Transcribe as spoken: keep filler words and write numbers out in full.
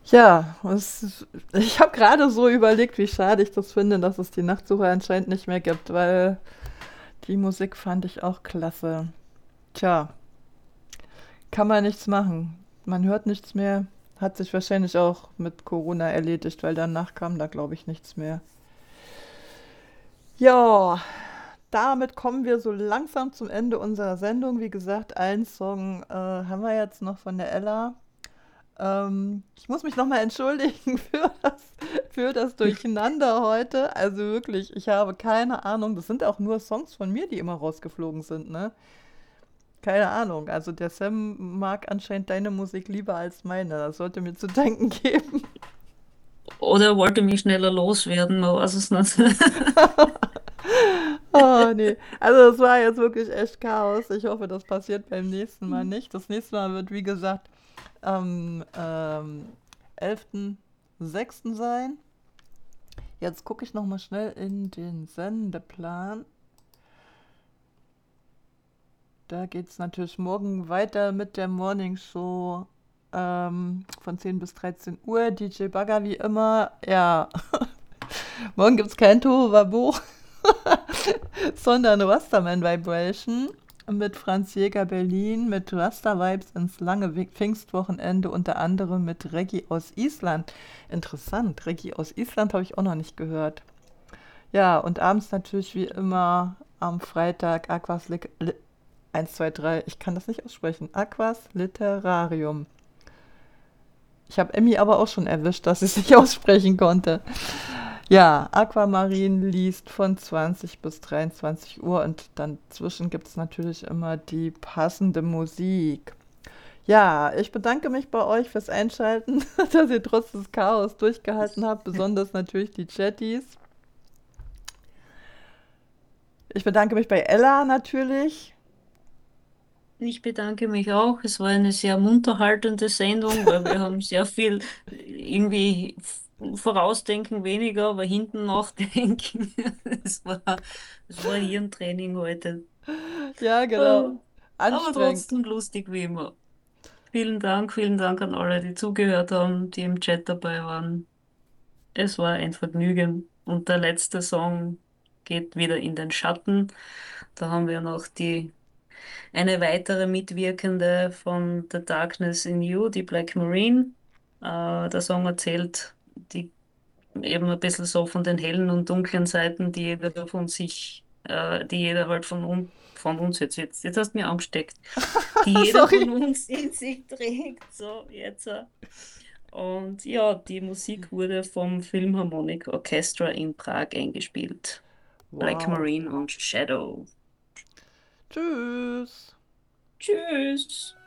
Ja, es, ich habe gerade so überlegt, wie schade ich das finde, dass es die Nachtsuche anscheinend nicht mehr gibt, weil die Musik fand ich auch klasse. Tja, kann man nichts machen. Man hört nichts mehr. Hat sich wahrscheinlich auch mit Corona erledigt, weil danach kam da, glaube ich, nichts mehr. Ja, damit kommen wir so langsam zum Ende unserer Sendung. Wie gesagt, einen Song äh, haben wir jetzt noch von der Ella. Ähm, ich muss mich nochmal entschuldigen für das, für das Durcheinander heute. Also wirklich, ich habe keine Ahnung. Das sind auch nur Songs von mir, die immer rausgeflogen sind, ne? Keine Ahnung. Also der Sam mag anscheinend deine Musik lieber als meine. Das sollte mir zu denken geben. Oder er wollte mich schneller loswerden, man weiß es nicht. Oh, nee. Also das war jetzt wirklich echt Chaos. Ich hoffe, das passiert beim nächsten Mal nicht. Das nächste Mal wird, wie gesagt, am ähm, elften sechsten sein. Jetzt gucke ich noch mal schnell in den Sendeplan. Da geht es natürlich morgen weiter mit der Morning Show ähm, von zehn bis dreizehn Uhr. D J Bagger wie immer. Ja, morgen gibt es kein Tohuwabohu, sondern Rastaman Vibration mit Franz Jäger Berlin, mit Rasta Vibes ins lange Wi- Pfingstwochenende, unter anderem mit Reggae aus Island. Interessant, Reggae aus Island habe ich auch noch nicht gehört. Ja, und abends natürlich wie immer am Freitag Aquas Li Li eins, zwei, drei, ich kann das nicht aussprechen. Aquas Literarium. Ich habe Emmy aber auch schon erwischt, dass sie es nicht aussprechen konnte. Ja, Aquamarin liest von zwanzig bis dreiundzwanzig Uhr und dann zwischen gibt es natürlich immer die passende Musik. Ja, ich bedanke mich bei euch fürs Einschalten, dass ihr trotz des Chaos durchgehalten habt, besonders natürlich die Chatties. Ich bedanke mich bei Ella natürlich. Ich bedanke mich auch. Es war eine sehr munterhaltende Sendung, weil wir haben sehr viel irgendwie vorausdenken weniger, aber hinten nachdenken. Es war, es war Hirntraining heute. Ja, genau. Äh, Aber Anstrengend. trotzdem lustig wie immer. Vielen Dank, vielen Dank an alle, die zugehört haben, die im Chat dabei waren. Es war ein Vergnügen. Und der letzte Song geht wieder in den Schatten. Da haben wir noch die eine weitere Mitwirkende von The Darkness in You, die Black Marine. Äh, der Song erzählt die eben ein bisschen so von den hellen und dunklen Seiten, die jeder von sich, äh, die jeder halt von uns, von uns jetzt, jetzt, jetzt hast du mir angesteckt, die jeder Sorry. von uns in sich trägt. So, jetzt. äh. Und ja, die Musik wurde vom Philharmonic Orchestra in Prag eingespielt. Black Wow. Marine und Shadow. Tschüss. Tschüss.